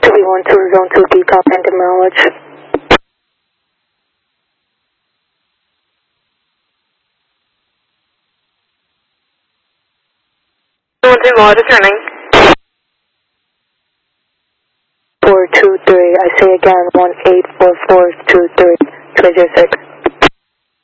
2B12, Zone 2B, copy and acknowledge. What is your name? 423. I say again, 184423, 306.